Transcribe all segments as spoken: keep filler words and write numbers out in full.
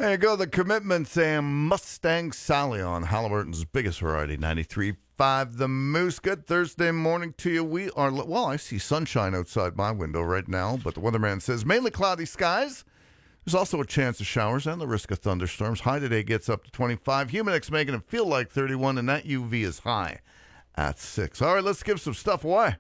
There you go. The Commitments and Mustang Sally on Halliburton's biggest variety, ninety-three point five The Moose. Good Thursday morning to you. We are, well, I see sunshine outside my window right now, but the weatherman says mainly cloudy skies. There's also a chance of showers and the risk of thunderstorms. High today gets up to twenty-five. Humidex making it feel like thirty-one, and that U V is high at six. All right, let's give some stuff away.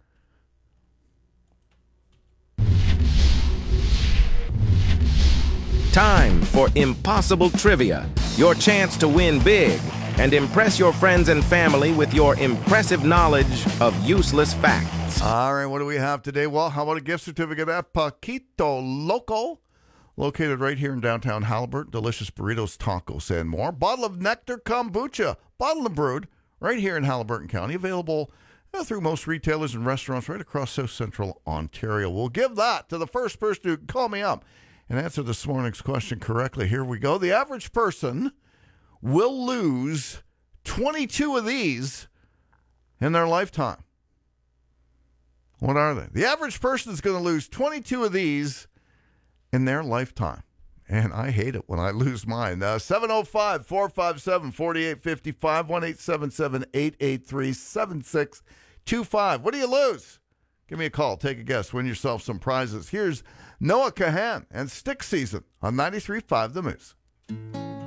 Time for Impossible Trivia, your chance to win big and impress your friends and family with your impressive knowledge of useless facts. All right, what do we have today? Well, how about a gift certificate at Paquito Loco, located right here in downtown Halliburton. Delicious burritos, tacos, and more. Bottle of Nectar Kombucha, bottled and brewed right here in Halliburton County, available uh, through most retailers and restaurants right across South Central Ontario. We'll give that to the first person who can call me up and answer this morning's question correctly. Here we go. The average person will lose twenty-two of these in their lifetime. What are they? The average person is going to lose twenty-two of these in their lifetime. And I hate it when I lose mine. Uh, seven oh five, four five seven, four eight five five, one eight seven seven, eight eight three, seven six two five. What do you lose? Give me a call. Take a guess. Win yourself some prizes. Here's Noah Kahan and Stick Season on ninety-three point five The Moose.